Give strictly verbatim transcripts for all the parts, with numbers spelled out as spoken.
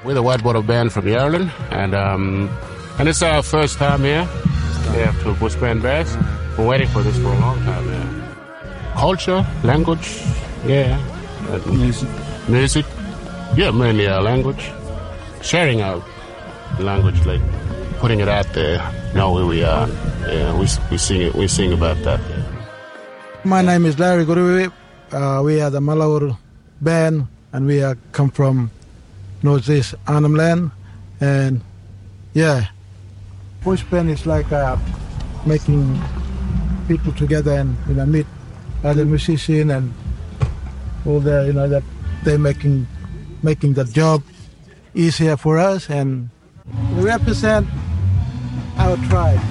We're the White Bottle Band from Ireland, and um, and it's our first time here. Yeah, to Bush Band Bass. We're waiting for this for a long time. Yeah. Culture, language, yeah. Music. Music, yeah, mainly our language. Sharing our language, like putting it out there. Know where we are. Yeah, we we sing it. We sing about that. Yeah. My name is Larry Guruvi. Uh, we are the Malaur band, and we are come from Northeast Arnhem Land, and yeah, Bush Band is like uh, making people together and you know meet other musicians and all the you know that they're making making the job easier for us, and we represent our tribe.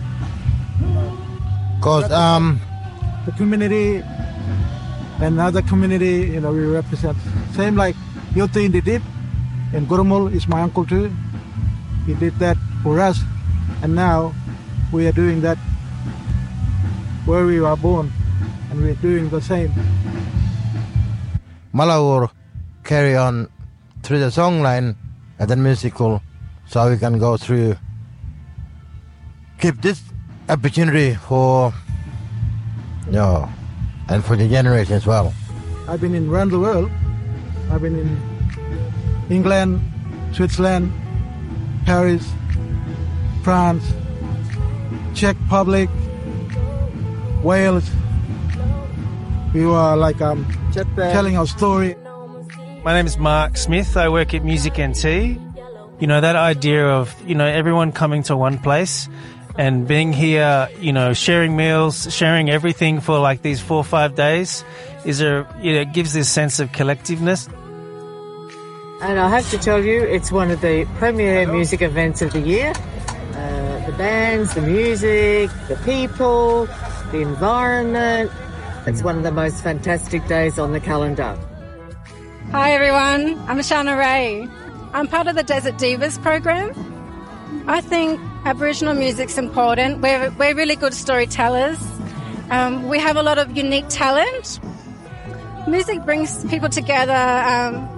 Cause um the community and other community, you know, we represent same like Yoti in the Deep. And Gurumul is my uncle too. He did that for us. And now we are doing that where we were born. And we're doing the same. Malaur carry on through the songline and then musical, so we can go through. Keep this opportunity for, you know, and for the generation as well. I've been in around the world. I've been in England, Switzerland, Paris, France, Czech Republic, Wales. We were like um, telling our story. My name is Mark Smith. I work at Music N T. You know, that idea of, you know, everyone coming to one place and being here, you know, sharing meals, sharing everything for like these four or five days is a, you know, it gives this sense of collectiveness. And I have to tell you, it's one of the premier music events of the year. Uh, the bands, the music, the people, the environment. It's one of the most fantastic days on the calendar. Hi everyone, I'm Shana Ray. I'm part of the Desert Divas program. I think Aboriginal music's important. We're, we're really good storytellers. Um, we have a lot of unique talent. Music brings people together um,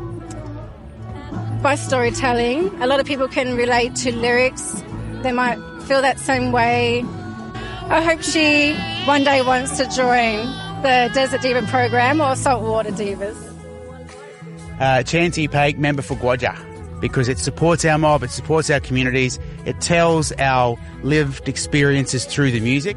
by storytelling. A lot of people can relate to lyrics. They might feel that same way. I hope she one day wants to join the Desert Diva program or Saltwater Divas. Uh, Chanty Paik, member for Gwadja, because it supports our mob, it supports our communities, it tells our lived experiences through the music.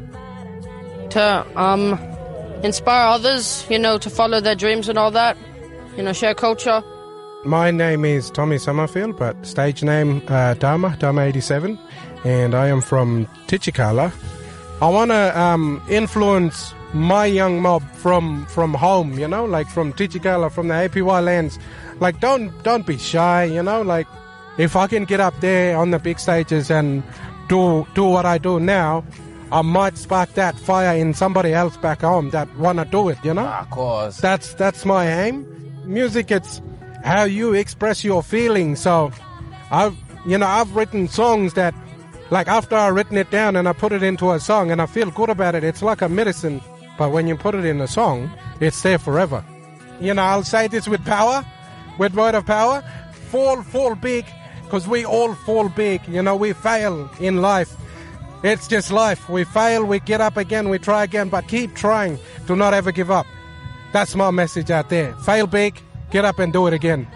To um, inspire others, you know, to follow their dreams and all that, you know, share culture. My name is Tommy Summerfield, but stage name uh, Dharma, Dharma eighty-seven, and I am from Tichikala. I want to um, influence my young mob from from home, you know, like from Tichikala, from the A P Y lands. Like, don't don't be shy, you know, like, if I can get up there on the big stages and do do what I do now, I might spark that fire in somebody else back home that want to do it, you know? Of course. That's, that's my aim. Music, it's how you express your feelings. So, I've, you know, I've written songs that, like, after I've written it down and I put it into a song and I feel good about it, it's like a medicine. But when you put it in a song, it's there forever. You know, I'll say this with power, with word of power, fall, fall big, because we all fall big. You know, we fail in life. It's just life. We fail, we get up again, we try again, but keep trying. Do not ever give up. That's my message out there. Fail big, get up and do it again.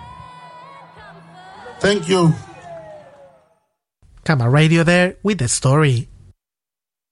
Thank you. Kama Radio there with the story.